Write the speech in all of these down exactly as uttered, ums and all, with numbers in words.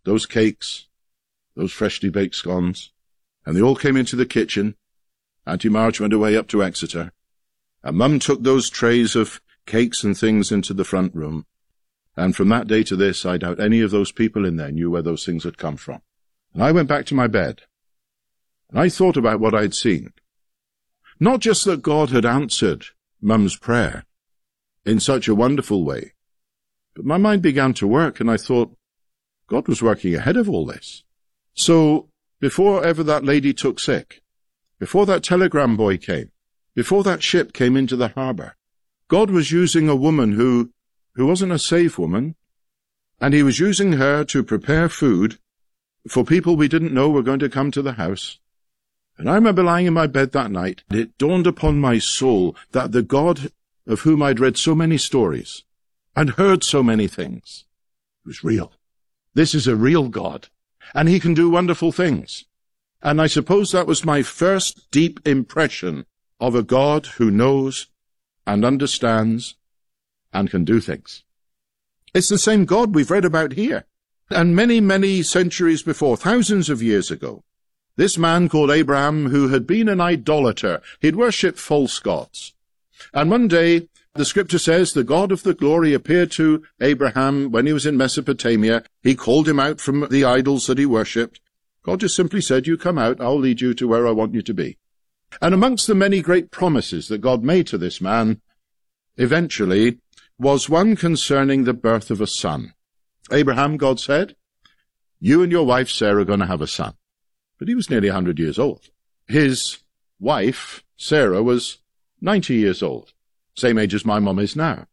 those cakes, those freshly baked scones, and they all came into the kitchen. Auntie Marge went away up to Exeter, and Mum took those trays of cakes and things into the front room, and from that day to this, I doubt any of those people in there knew where those things had come from. And I went back to my bed, and I thought about what I'd seen. Not just that God had answered Mum's prayer in such a wonderful way, but my mind began to work, and I thought, God was working ahead of all this. So, before ever that lady took sick, before that telegram boy came, before that ship came into the harbour, God was using a woman who, who wasn't a saved woman, and he was using her to prepare food for people we didn't know were going to come to the house. And I remember lying in my bed that night, and it dawned upon my soul that the God of whom I'd read so many stories and heard so many things was real. This is a real God, and he can do wonderful things. And I suppose that was my first deep impression of a God who knows and understands and can do things. It's the same God we've read about here. And many, many centuries before, thousands of years ago, this man called Abraham, who had been an idolater, he'd worshipped false gods. And one day, the scripture says, the God of the glory appeared to Abraham when he was in Mesopotamia. He called him out from the idols that he worshipped. God just simply said, you come out, I'll lead you to where I want you to be. And amongst the many great promises that God made to this man, eventually, was one concerning the birth of a son. Abraham, God said, you and your wife Sarah are going to have a son. But he was nearly a hundred years old. His wife, Sarah, was ninety years old, same age as my mum is now.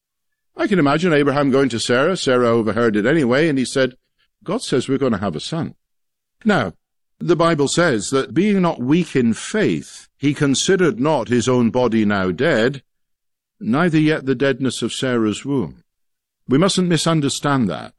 I can imagine Abraham going to Sarah. Sarah overheard it anyway, and he said, God says we're going to have a son. Now, the Bible says that being not weak in faith, he considered not his own body now dead, neither yet the deadness of Sarah's womb. We mustn't misunderstand that.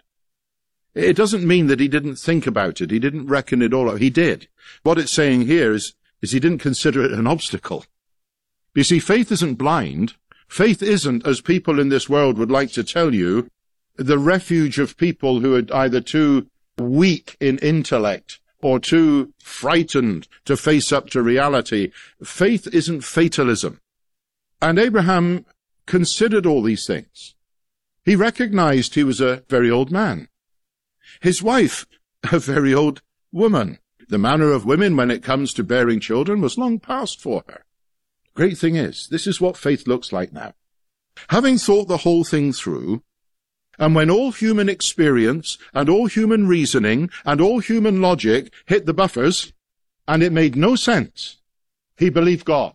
It doesn't mean that he didn't think about it, he didn't reckon it all out. He did. What it's saying here is, is he didn't consider it an obstacle. You see, faith isn't blind. Faith isn't, as people in this world would like to tell you, the refuge of people who are either too weak in intellect or too frightened to face up to reality. Faith isn't fatalism. And Abraham considered all these things. He recognized he was a very old man. His wife, a very old woman. The manner of women when it comes to bearing children was long past for her. Great thing is, this is what faith looks like now. Having thought the whole thing through, and when all human experience and all human reasoning and all human logic hit the buffers, and it made no sense, he believed God.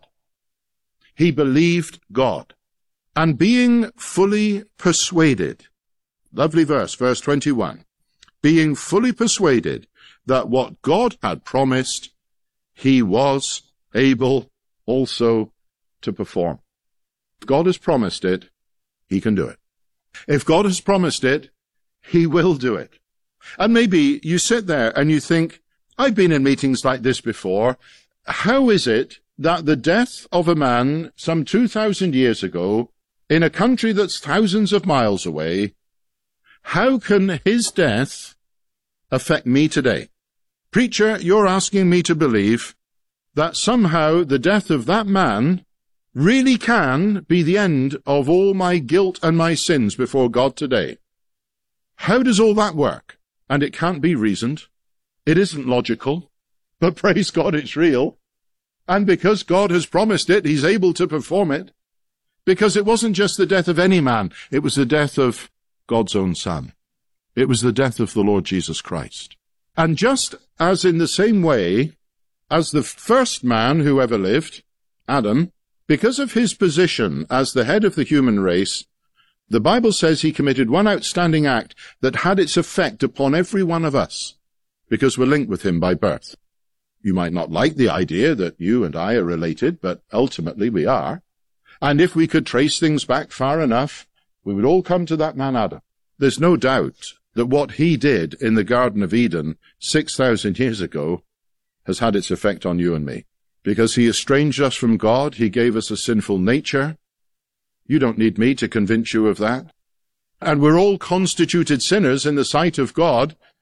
He believed God. And being fully persuaded, lovely verse, verse twenty-one, being fully persuaded that what God had promised, he was able also to perform. If God has promised it, he can do it. If God has promised it, he will do it. And maybe you sit there and you think, I've been in meetings like this before. How is it that the death of a man some two thousand years ago in a country that's thousands of miles away, how can his death affect me today? Preacher, you're asking me to believe that somehow the death of that man really can be the end of all my guilt and my sins before God today. How does all that work? And it can't be reasoned. It isn't logical. But praise God, it's real. And because God has promised it, he's able to perform it. Because it wasn't just the death of any man. It was the death of God's own Son. It was the death of the Lord Jesus Christ. And just as in the same way as the first man who ever lived, Adam, because of his position as the head of the human race, the Bible says he committed one outstanding act that had its effect upon every one of us, because we're linked with him by birth. You might not like the idea that you and I are related, but ultimately we are. And if we could trace things back far enough, we would all come to that man Adam. There's no doubt that what he did in the Garden of Eden six thousand years ago has had its effect on you and me. Because he estranged us from God, he gave us a sinful nature. You don't need me to convince you of that. And we're all constituted sinners in the sight of God,